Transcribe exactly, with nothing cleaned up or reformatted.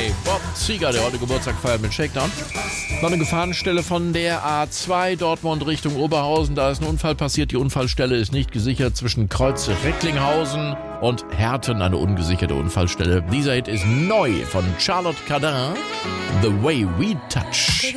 Way. Bob Seger, der heute Geburtstag feiert mit Shakedown. Noch eine Gefahrenstelle von der A zwei Dortmund Richtung Oberhausen. Da ist ein Unfall passiert. Die Unfallstelle ist nicht gesichert zwischen Kreuz Recklinghausen und Herten. Eine ungesicherte Unfallstelle. Dieser Hit ist neu von Charlotte Cardin. The Way We Touch.